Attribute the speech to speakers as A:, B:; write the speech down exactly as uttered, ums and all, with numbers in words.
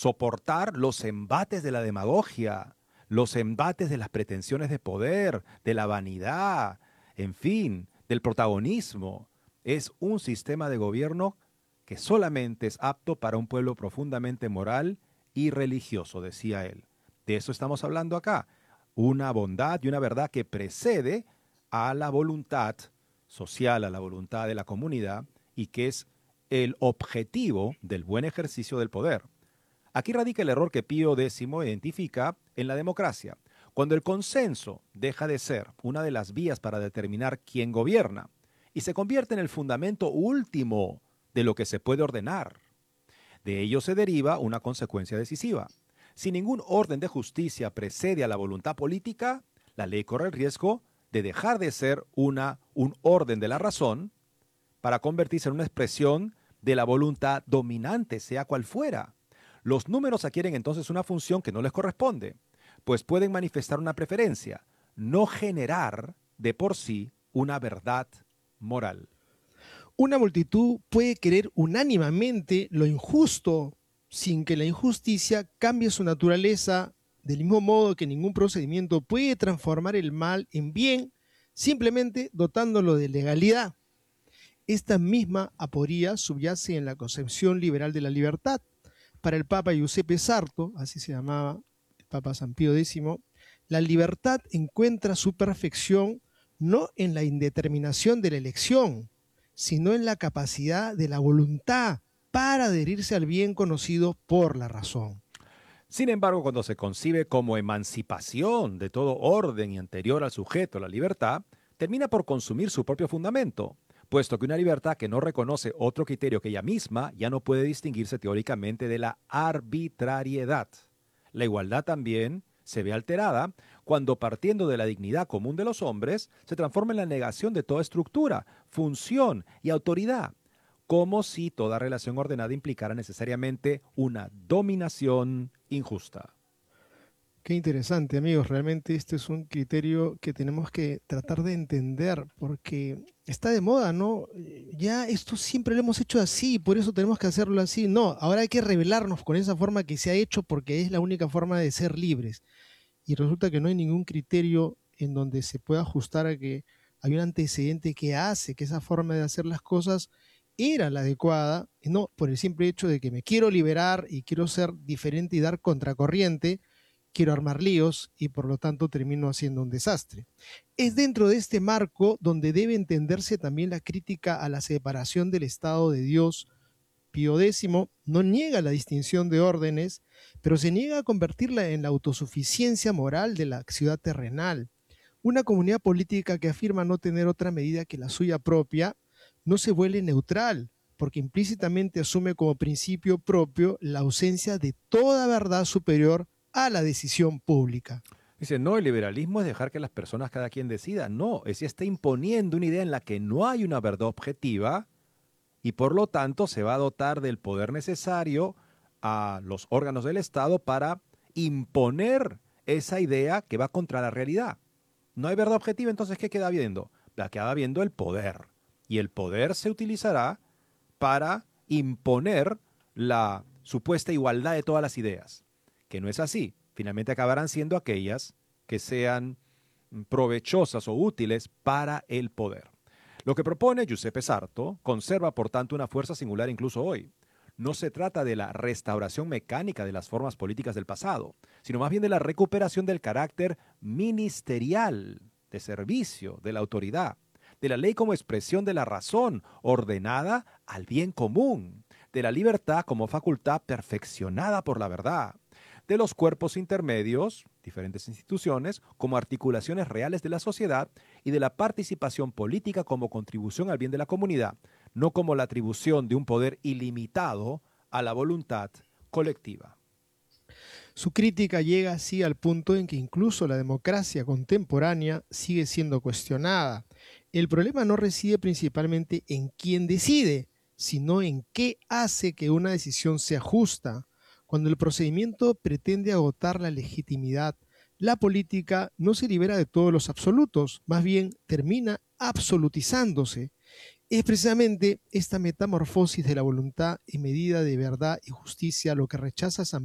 A: soportar los embates de la demagogia, los embates de las pretensiones de poder, de la vanidad, en fin, del protagonismo. Es un sistema de gobierno que solamente es apto para un pueblo profundamente moral y religioso, decía él. De eso estamos hablando acá. Una bondad y una verdad que precede a la voluntad social, a la voluntad de la comunidad, y que es el objetivo del buen ejercicio del poder. Aquí radica el error que Pío décimo identifica en la democracia. Cuando el consenso deja de ser una de las vías para determinar quién gobierna y se convierte en el fundamento último de lo que se puede ordenar. De ello se deriva una consecuencia decisiva. Si ningún orden de justicia precede a la voluntad política, la ley corre el riesgo de dejar de ser una, un orden de la razón para convertirse en una expresión de la voluntad dominante, sea cual fuera. Los números adquieren entonces una función que no les corresponde, pues pueden manifestar una preferencia, no generar de por sí una verdad moral.
B: Una multitud puede querer unánimemente lo injusto sin que la injusticia cambie su naturaleza, del mismo modo que ningún procedimiento puede transformar el mal en bien, simplemente dotándolo de legalidad. Esta misma aporía subyace en la concepción liberal de la libertad. Para el Papa Giuseppe Sarto, así se llamaba el Papa San Pío décimo, la libertad encuentra su perfección no en la indeterminación de la elección, sino en la capacidad de la voluntad para adherirse al bien conocido por la razón.
A: Sin embargo, cuando se concibe como emancipación de todo orden y anterior al sujeto, la libertad, termina por consumir su propio fundamento, puesto que una libertad que no reconoce otro criterio que ella misma ya no puede distinguirse teóricamente de la arbitrariedad. La igualdad también se ve alterada cuando, partiendo de la dignidad común de los hombres, se transforma en la negación de toda estructura, función y autoridad, como si toda relación ordenada implicara necesariamente una dominación injusta.
B: Qué interesante, amigos. Realmente este es un criterio que tenemos que tratar de entender porque está de moda, ¿no? Ya esto siempre lo hemos hecho así, por eso tenemos que hacerlo así. No, ahora hay que rebelarnos con esa forma que se ha hecho porque es la única forma de ser libres. Y resulta que no hay ningún criterio en donde se pueda ajustar a que hay un antecedente que hace que esa forma de hacer las cosas era la adecuada, no por el simple hecho de que me quiero liberar y quiero ser diferente y dar contracorriente, quiero armar líos y por lo tanto termino haciendo un desastre. Es dentro de este marco donde debe entenderse también la crítica a la separación del Estado de Dios. Pío décimo no niega la distinción de órdenes, pero se niega a convertirla en la autosuficiencia moral de la ciudad terrenal. Una comunidad política que afirma no tener otra medida que la suya propia no se vuelve neutral, porque implícitamente asume como principio propio la ausencia de toda verdad superior a la decisión pública.
A: Dice, no, el liberalismo es dejar que las personas cada quien decida. No, es está imponiendo una idea en la que no hay una verdad objetiva y por lo tanto se va a dotar del poder necesario a los órganos del Estado para imponer esa idea que va contra la realidad. No hay verdad objetiva, entonces ¿qué queda viendo? La queda viendo el poder. Y el poder se utilizará para imponer la supuesta igualdad de todas las ideas, que no es así. Finalmente acabarán siendo aquellas que sean provechosas o útiles para el poder. Lo que propone Giuseppe Sarto conserva, por tanto, una fuerza singular incluso hoy. No se trata de la restauración mecánica de las formas políticas del pasado, sino más bien de la recuperación del carácter ministerial, de servicio, de la autoridad, de la ley como expresión de la razón ordenada al bien común, de la libertad como facultad perfeccionada por la verdad, de los cuerpos intermedios, diferentes instituciones, como articulaciones reales de la sociedad y de la participación política como contribución al bien de la comunidad, no como la atribución de un poder ilimitado a la voluntad colectiva.
B: Su crítica llega así al punto en que incluso la democracia contemporánea sigue siendo cuestionada. El problema no reside principalmente en quién decide, sino en qué hace que una decisión sea justa. Cuando el procedimiento pretende agotar la legitimidad, la política no se libera de todos los absolutos, más bien termina absolutizándose. Es precisamente esta metamorfosis de la voluntad en medida de verdad y justicia lo que rechaza San